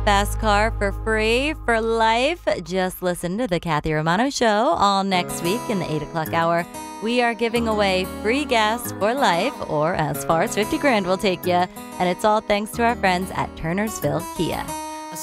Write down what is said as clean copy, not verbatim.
fast car for free for life. Just listen to the Kathy Romano Show all next week in the 8 o'clock hour. We are giving away free gas for life, or as far as 50 grand will take you. And it's all thanks to our friends at Turnersville Kia.